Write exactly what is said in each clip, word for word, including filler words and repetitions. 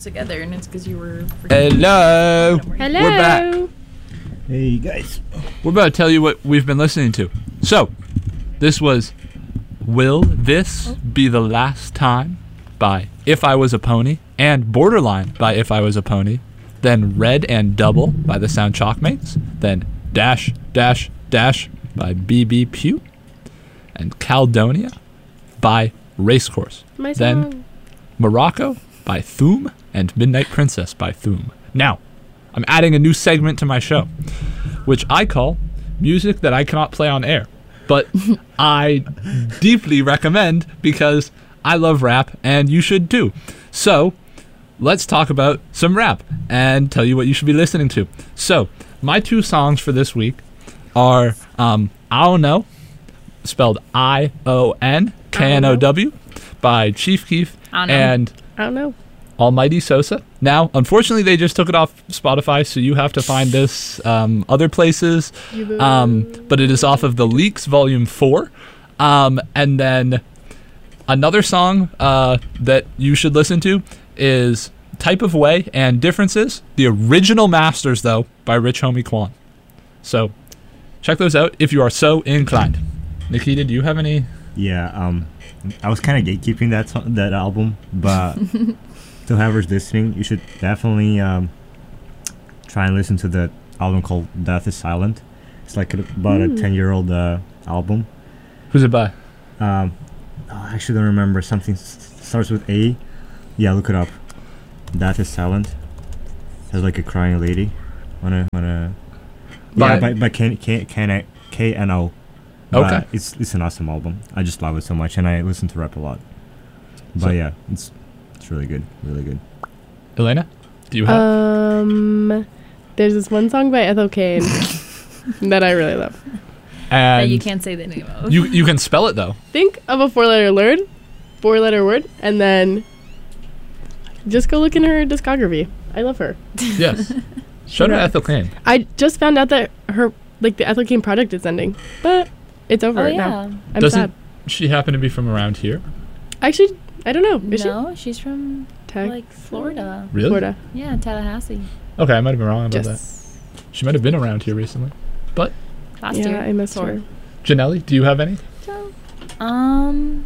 together, and it's because you were. Hello. Hello. We're back. Hey guys. We're about to tell you what we've been listening to. So, this was Will This Be the Last Time by If I Was a Pony, and Borderline by If I Was a Pony, then Red and Double by the Sound Chalkmates, then Dash, Dash, Dash by B B Pew, and Caledonia by Racecourse. My Then song. Morocco by Thoom, and Midnight Princess by Thoom. Now, I'm adding a new segment to my show, which I call Music That I Cannot Play on Air. But I deeply recommend because I love rap, and you should too. So, let's talk about some rap and tell you what you should be listening to. So, my two songs for this week are um, I Don't Know, spelled I O N K N O W, by Chief Keef I don't know. and I don't know. Almighty Sosa. Now, unfortunately, they just took it off Spotify, so you have to find this um, other places. Um, but it is off of The Leaks Volume four. Um, and then another song uh, that you should listen to is Type of Way and Differences. The original masters, though, by Rich Homie Quan. So, check those out if you are so inclined. Nikita, do you have any? Yeah, um, I was kind of gatekeeping that so- that album, but to whoever's listening, you should definitely um, try and listen to the album called Death is Silent. It's like a, about Mm. a ten-year-old uh, album. Who's it by? Um, oh, I actually don't remember. Something s- starts with A. Yeah, look it up. Death is Silent. There's like a crying lady on a on a. By- Yeah, by by K K K K N O. Okay. But it's it's an awesome album. I just love it so much, and I listen to rap a lot. But So- yeah, it's it's really good, really good. Elena? Do you have? Um, there's this one song by Ethel Cain that I really love. That and you can't say the name of. you you can spell it, though. Think of a four-letter word, four-letter word, and then just go look in her discography. I love her. Yes. Shout out Yeah. Ethel Cain. I just found out that her, like, the Ethel Cain project is ending, but it's over Oh now. yeah. I'm Doesn't sad. she happen to be from around here? Actually, I don't know. Is No, she's from she? Tag- like Florida. Really? Florida. Yeah, Tallahassee. Okay, I might have been wrong about that. Just, She might have been around here recently. But, Last yeah, year. I missed Sort her. of. Janelli, do you have any? So, um,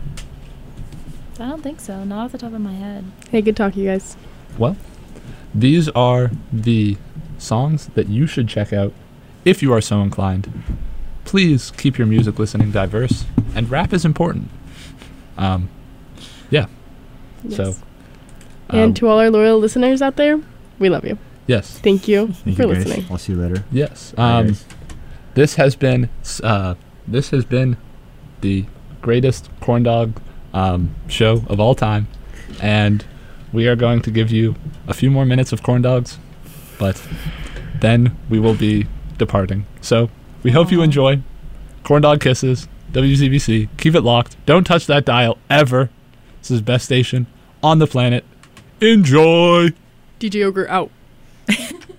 I don't think so. Not off the top of my head. Hey, good talk, you guys. Well, these are the songs that you should check out if you are so inclined. Please keep your music listening diverse, and rap is important. Um, yeah. Yes. So, and um, to all our loyal listeners out there, we love you. yes, Thank you Thank for you guys. listening. I'll see you later. yes. Bye, Um, guys. this has been uh, this has been the greatest corn dog um, show of all time, and we are going to give you a few more minutes of corn dogs, but then we will be departing. So we hope you Aw. enjoy Corn Dog Kisses, W Z B C. Keep it locked. Don't touch that dial ever. This is the best station on the planet. Enjoy. D J Ogre out.